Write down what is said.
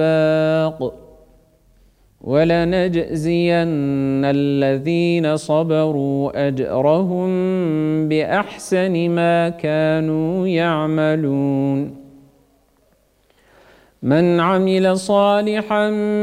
ولنجزين الذين صبروا أجرهم بأحسن ما كانوا يعملون من عمل صالحا